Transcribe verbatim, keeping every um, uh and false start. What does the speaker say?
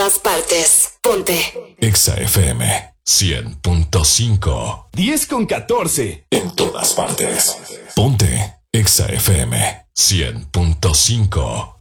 todas partes. Ponte Exa F M cien punto cinco. diez con catorce. En todas partes. Ponte Exa F M cien punto cinco.